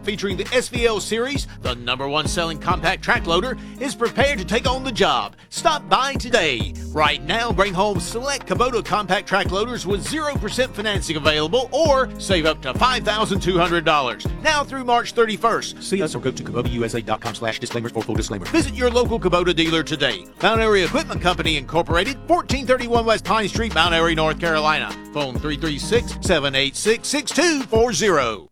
featuring the SVL series, the #1 selling compact track loader, is prepared to take on the job. Stop by today. Right now, bring home select Kubota compact track loaders with 0% financing available or save up to $5,200. Now through March 31st. See us or go to KubotaUSA.com/disclaimers for full disclaimer. Visit your local Kubota dealer today. Mount Airy Equipment Company Incorporated, 1431 West Pine Street, Mount Airy, North Carolina. Phone 336-786-6240.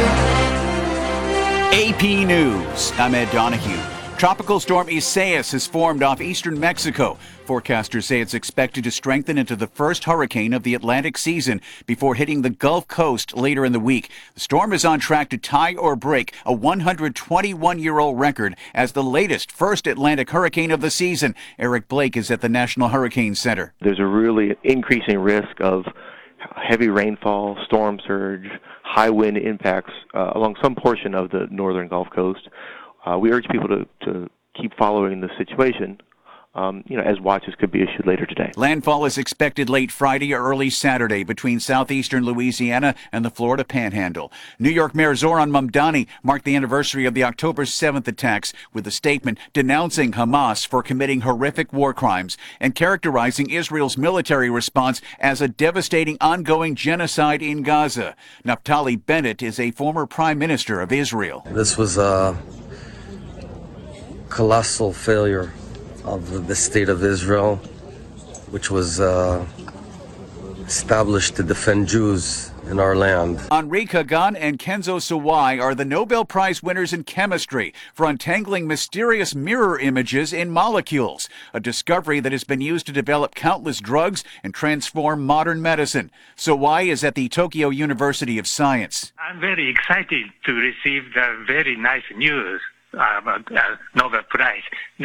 AP News. I'm Ed Donahue. Tropical storm Isaias has formed off eastern Mexico. Forecasters say it's expected to strengthen into the first hurricane of the Atlantic season before hitting the Gulf Coast later in the week. The storm is on track to tie or break a 121-year-old record as the latest first Atlantic hurricane of the season. Eric Blake is at the National Hurricane Center. There's a really increasing risk of heavy rainfall, storm surge, high wind impacts along some portion of the northern Gulf Coast. We urge people to keep following the situation, as watches could be issued later today. Landfall is expected late Friday or early Saturday between southeastern Louisiana and the Florida Panhandle. New York Mayor Zohran Mamdani marked the anniversary of the October 7th attacks with a statement denouncing Hamas for committing horrific war crimes and characterizing Israel's military response as a devastating ongoing genocide in Gaza. Naftali Bennett is a former prime minister of Israel. This was a colossal failure of the state of Israel, which was established to defend Jews in our land. Henri Kagan and Kenzo Sawai are the Nobel Prize winners in chemistry for untangling mysterious mirror images in molecules, a discovery that has been used to develop countless drugs and transform modern medicine. Sawai is at the Tokyo University of Science. I'm very excited to receive the very nice news about Nobel Prize.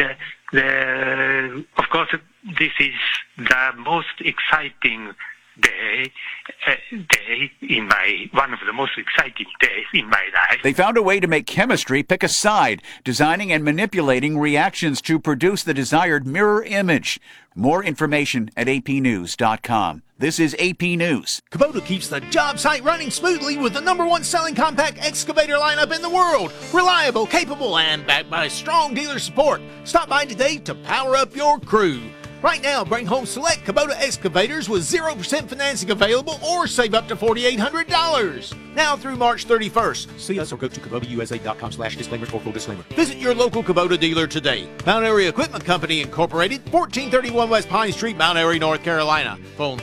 Of course, this is the most exciting day in one of the most exciting days in my life. They found a way to make chemistry pick a side, designing and manipulating reactions to produce the desired mirror image. More information at apnews.com. This is AP News. Kubota keeps the job site running smoothly with the #1 selling compact excavator lineup in the world. Reliable, capable, and backed by strong dealer support. Stop by today to power up your crew. Right now, bring home select Kubota excavators with 0% financing available or save up to $4,800. Now through March 31st. See us or go to KubotaUSA.com/disclaimers for full disclaimer. Visit your local Kubota dealer today. Mount Airy Equipment Company Incorporated, 1431 West Pine Street, Mount Airy, North Carolina. Phone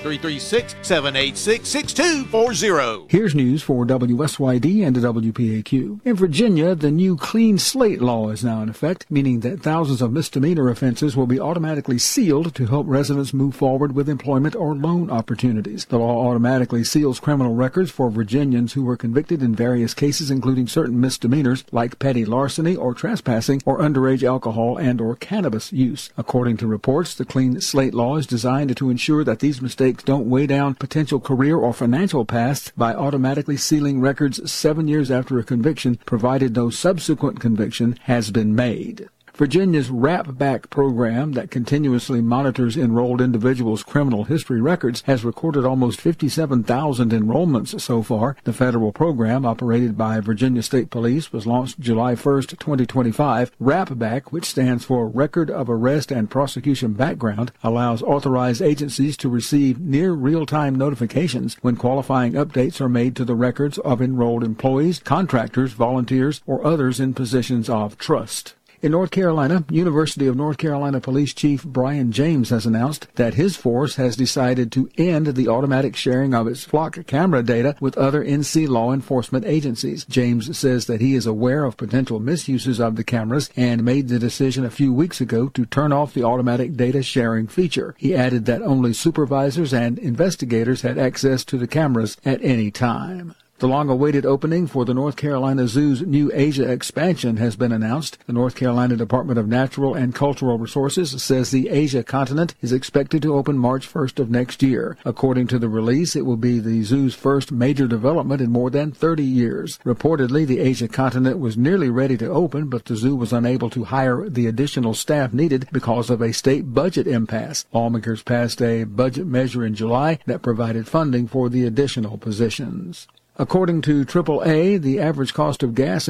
336-786-6240. Here's news for WSYD and the WPAQ. In Virginia, the new clean slate law is now in effect, meaning that thousands of misdemeanor offenses will be automatically sealed to help residents move forward with employment or loan opportunities. The law automatically seals criminal records for Virginians who were convicted in various cases, including certain misdemeanors like petty larceny or trespassing or underage alcohol and or cannabis use. According to reports, the clean slate law is designed to ensure that these mistakes don't weigh down potential career or financial paths by automatically sealing records 7 years after a conviction, provided no subsequent conviction has been made. Virginia's RAP-Back program that continuously monitors enrolled individuals' criminal history records has recorded almost 57,000 enrollments so far. The federal program, operated by Virginia State Police, was launched July 1st, 2025. RAP-Back, which stands for Record of Arrest and Prosecution Background, allows authorized agencies to receive near real-time notifications when qualifying updates are made to the records of enrolled employees, contractors, volunteers, or others in positions of trust. In North Carolina, University of North Carolina Police Chief Brian James has announced that his force has decided to end the automatic sharing of its flock camera data with other NC law enforcement agencies. James says that he is aware of potential misuses of the cameras and made the decision a few weeks ago to turn off the automatic data sharing feature. He added that only supervisors and investigators had access to the cameras at any time. The long-awaited opening for the North Carolina Zoo's new Asia expansion has been announced. The North Carolina Department of Natural and Cultural Resources says the Asia continent is expected to open March 1st of next year. According to the release, it will be the zoo's first major development in more than 30 years. Reportedly, the Asia continent was nearly ready to open, but the zoo was unable to hire the additional staff needed because of a state budget impasse. Lawmakers passed a budget measure in July that provided funding for the additional positions. According to AAA, the average cost of gas